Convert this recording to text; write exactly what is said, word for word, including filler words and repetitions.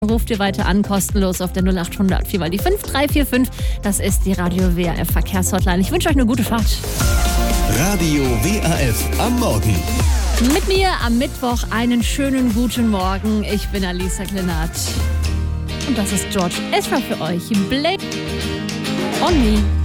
Ruft ihr weiter an, kostenlos auf der null acht hundert vier mal die fünf drei vier fünf. Das ist die Radio W R F Verkehrshotline. Ich wünsche euch eine gute Fahrt. Radio W R F am Morgen. Mit mir am Mittwoch einen schönen guten Morgen. Ich bin Alisa Klenat. Und das ist George Ezra für euch. Blame on me.